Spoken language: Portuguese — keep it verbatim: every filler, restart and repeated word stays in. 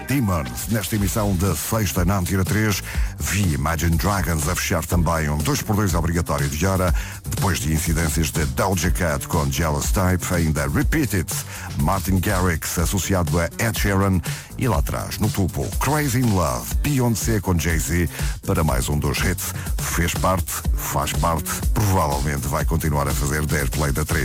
Demons. Nesta emissão da sexta na Antena três, vi Imagine Dragons a fechar também um dois por dois obrigatório de hora, depois de incidências de Doja Cat com Jealous Type, ainda Repeat It, Martin Garrix associado a Ed Sheeran e lá atrás, no topo, Crazy in Love, Beyoncé com Jay-Z para mais um dos hits. Fez parte, faz parte, provavelmente vai continuar a fazer da Airplay da três.